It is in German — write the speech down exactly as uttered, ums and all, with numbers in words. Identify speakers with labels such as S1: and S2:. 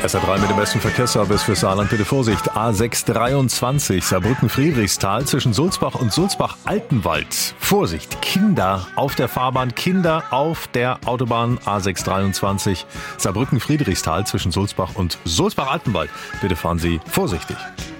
S1: S R drei mit dem besten Verkehrsservice für Saarland. Bitte Vorsicht. A sechs dreiundzwanzig Saarbrücken-Friedrichsthal zwischen Sulzbach und Sulzbach-Altenwald. Vorsicht, Kinder auf der Fahrbahn, Kinder auf der Autobahn. A sechs dreiundzwanzig Saarbrücken-Friedrichsthal zwischen Sulzbach und Sulzbach-Altenwald. Bitte fahren Sie vorsichtig.